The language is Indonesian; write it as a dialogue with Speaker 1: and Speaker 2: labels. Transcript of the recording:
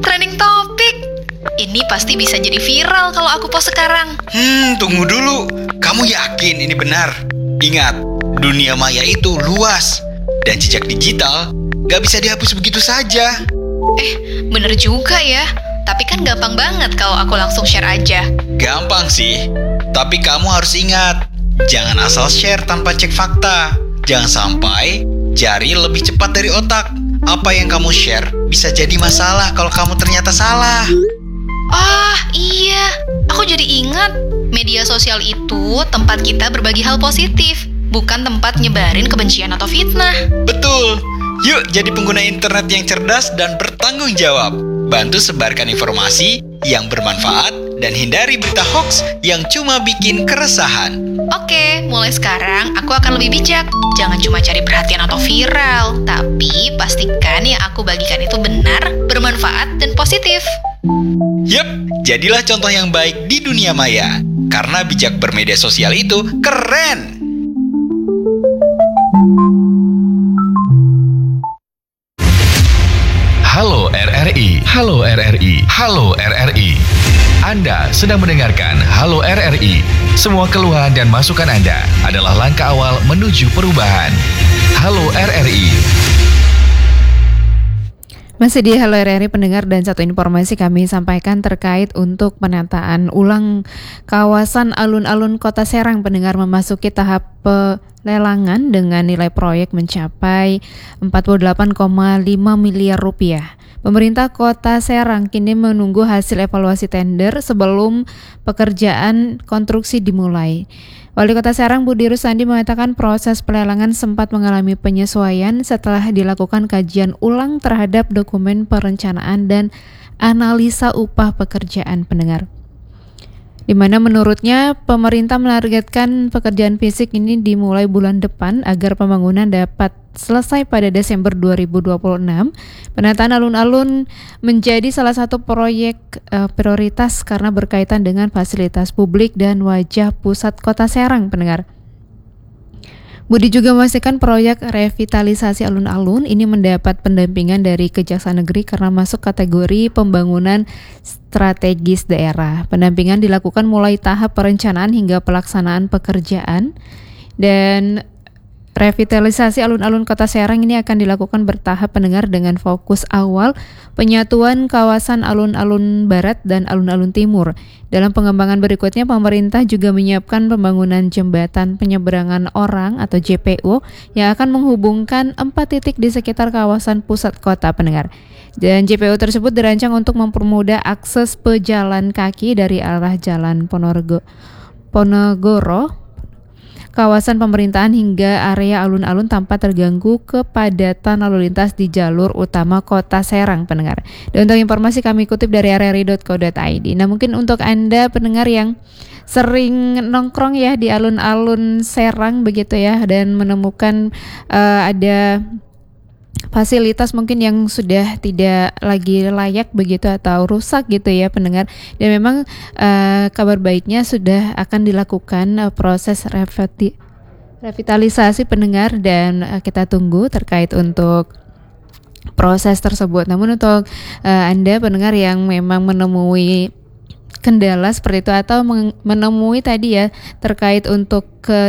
Speaker 1: trending topik. Ini pasti bisa jadi viral kalau aku post sekarang.
Speaker 2: Tunggu dulu. Kamu yakin ini benar? Ingat, dunia maya itu luas. Dan jejak digital gak bisa dihapus begitu saja.
Speaker 1: Bener juga ya. Tapi kan gampang banget kalau aku langsung share aja.
Speaker 2: Gampang sih. Tapi kamu harus ingat, jangan asal share tanpa cek fakta. Jangan sampai jari lebih cepat dari otak. Apa yang kamu share bisa jadi masalah kalau kamu ternyata salah.
Speaker 1: Iya, aku jadi ingat. Media sosial itu tempat kita berbagi hal positif, bukan tempat nyebarin kebencian atau fitnah.
Speaker 2: Betul. Yuk jadi pengguna internet yang cerdas dan bertanggung jawab. Bantu sebarkan informasi yang bermanfaat dan hindari berita hoax yang cuma bikin keresahan.
Speaker 1: Oke, mulai sekarang aku akan lebih bijak. Jangan cuma cari perhatian atau viral, tapi pastikan yang aku bagikan itu benar, bermanfaat, dan positif.
Speaker 2: Yep, jadilah contoh yang baik di dunia maya. Karena bijak bermedia sosial itu keren.
Speaker 3: Halo RRI, Halo RRI, Halo RRI. Anda sedang mendengarkan Halo RRI. Semua keluhan dan masukan Anda adalah langkah awal menuju perubahan. Halo RRI.
Speaker 4: Masih di Halo RRI pendengar, dan satu informasi kami sampaikan terkait untuk penataan ulang kawasan alun-alun Kota Serang. Pendengar, memasuki tahap pelelangan dengan nilai proyek mencapai 48,5 miliar rupiah. Pemerintah Kota Serang kini menunggu hasil evaluasi tender sebelum pekerjaan konstruksi dimulai. Wali Kota Serang Budi Rusandi mengatakan proses pelelangan sempat mengalami penyesuaian setelah dilakukan kajian ulang terhadap dokumen perencanaan dan analisa upah pekerjaan, pendengar. Di mana menurutnya pemerintah menargetkan pekerjaan fisik ini dimulai bulan depan agar pembangunan dapat selesai pada Desember 2026. Penataan alun-alun menjadi salah satu proyek prioritas karena berkaitan dengan fasilitas publik dan wajah pusat Kota Serang, pendengar. Budi juga memastikan proyek revitalisasi alun-alun ini mendapat pendampingan dari Kejaksaan Negeri karena masuk kategori pembangunan strategis daerah. Pendampingan dilakukan mulai tahap perencanaan hingga pelaksanaan pekerjaan, dan revitalisasi alun-alun Kota Serang ini akan dilakukan bertahap, pendengar, dengan fokus awal penyatuan kawasan alun-alun barat dan alun-alun timur. Dalam pengembangan berikutnya, pemerintah juga menyiapkan pembangunan jembatan penyeberangan orang atau JPO yang akan menghubungkan 4 titik di sekitar kawasan pusat kota, pendengar. Dan JPO tersebut dirancang untuk mempermudah akses pejalan kaki dari arah Jalan Ponorogo, kawasan pemerintahan hingga area alun-alun tanpa terganggu kepadatan lalu lintas di jalur utama Kota Serang, pendengar. Dan untuk informasi kami kutip dari rri.co.id. Nah, mungkin untuk Anda pendengar yang sering nongkrong ya di alun-alun Serang begitu ya, dan menemukan ada fasilitas mungkin yang sudah tidak lagi layak begitu atau rusak gitu ya, pendengar. Dan memang kabar baiknya sudah akan dilakukan proses revitalisasi, pendengar, dan kita tunggu terkait untuk proses tersebut. Namun untuk Anda pendengar yang memang menemui kendala seperti itu atau menemui tadi ya terkait untuk